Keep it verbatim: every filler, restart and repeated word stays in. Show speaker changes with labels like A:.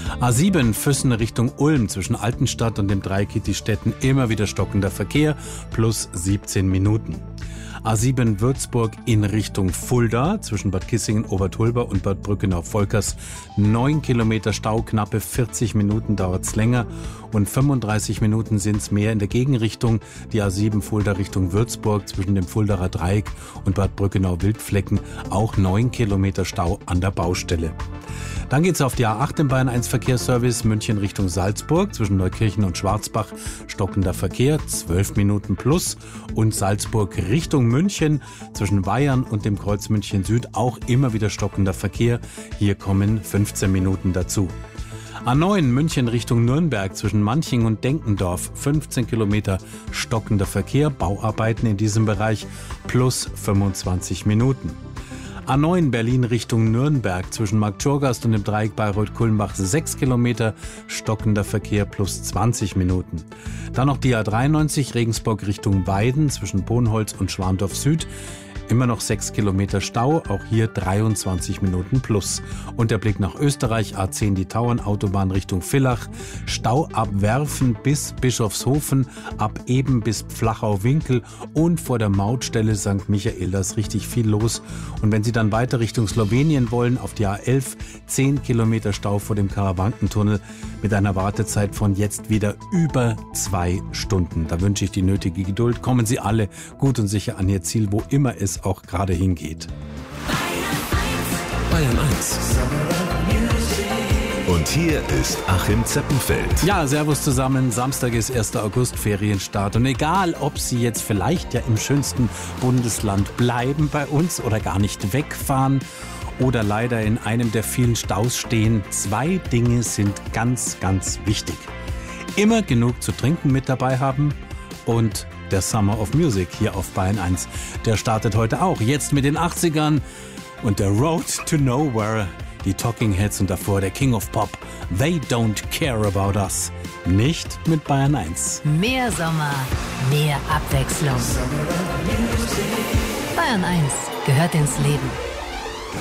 A: A sieben Füssen Richtung Ulm zwischen Altenstadt und dem Dreieck Kitti-Stetten immer wieder stockender Verkehr plus siebzehn Minuten. A sieben Würzburg in Richtung Fulda zwischen Bad Kissingen, Obertulber und Bad Brückenau-Volkers. neun Kilometer Stau, knappe vierzig Minuten dauert's länger und fünfunddreißig Minuten sind's mehr in der Gegenrichtung. Die A sieben Fulda Richtung Würzburg zwischen dem Fuldaer Dreieck und Bad Brückenau-Wildflecken. Auch neun Kilometer Stau an der Baustelle. Dann geht's auf die A acht im Bayern eins Verkehrsservice München Richtung Salzburg zwischen Neukirchen und Schwarzbach. Stockender Verkehr, zwölf Minuten plus. Und Salzburg Richtung München zwischen Weyern und dem Kreuz München Süd auch immer wieder stockender Verkehr. Hier kommen fünfzehn Minuten dazu. A neun München Richtung Nürnberg zwischen Manching und Denkendorf. fünfzehn Kilometer stockender Verkehr, Bauarbeiten in diesem Bereich plus fünfundzwanzig Minuten. A neun Berlin Richtung Nürnberg zwischen Marktschorgast und dem Dreieck Bayreuth-Kulmbach sechs Kilometer, stockender Verkehr plus zwanzig Minuten. Dann noch die A dreiundneunzig Regensburg Richtung Weiden zwischen Bonholz und Schwandorf Süd. Immer noch sechs Kilometer Stau, auch hier dreiundzwanzig Minuten plus. Und der Blick nach Österreich, A zehn die Tauernautobahn Richtung Villach. Stau ab Werfen bis Bischofshofen, ab Eben bis Flachau-Winkel und vor der Mautstelle Sankt Michael. Da ist richtig viel los. Und wenn Sie dann weiter Richtung Slowenien wollen, auf die A elf, zehn Kilometer Stau vor dem Karawankentunnel mit einer Wartezeit von jetzt wieder über zwei Stunden. Da wünsche ich die nötige Geduld. Kommen Sie alle gut und sicher an Ihr Ziel, wo immer es auch gerade hingeht.
B: Bayern eins. Und hier ist Achim Zeppenfeld.
A: Ja, servus zusammen. Samstag ist erster August, Ferienstart. Und egal, ob Sie jetzt vielleicht ja im schönsten Bundesland bleiben bei uns oder gar nicht wegfahren oder leider in einem der vielen Staus stehen, zwei Dinge sind ganz, ganz wichtig. Immer genug zu trinken mit dabei haben und der Summer of Music hier auf Bayern eins. Der startet heute auch, jetzt mit den achtzigern und der Road to Nowhere, die Talking Heads und davor der King of Pop. They don't care about us. Nicht mit Bayern eins.
C: Mehr Sommer, mehr Abwechslung. Bayern eins gehört ins Leben.